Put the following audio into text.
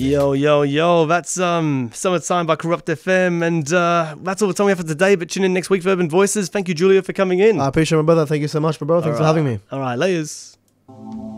Yo, yo, yo, that's Summertime by Corrupt FM, and that's all the time we have for today, but tune in next week for Urban Voices. Thank you, Julia, for coming in. I appreciate my brother. Thank you so much, bro. Thanks for having me. All right, layers.